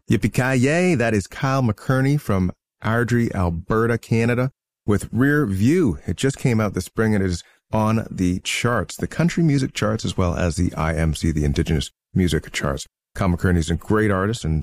Yippee-ki-yay, that is Kyle McKerney from Ardrey, Alberta, Canada, with Rear View. It just came out this spring and it is on the charts, the country music charts, as well as the IMC, the Indigenous Music Charts. Kyle McKerney is a great artist, and